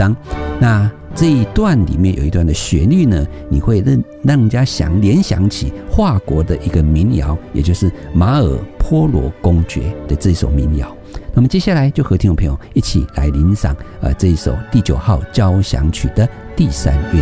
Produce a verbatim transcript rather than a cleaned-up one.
当。那这一段里面有一段的旋律呢，你会让人家想联想起华国的一个民谣，也就是马尔波罗公爵的这首民谣。那么接下来就和听众朋友一起来欣赏呃这一首第九号交响曲的第三乐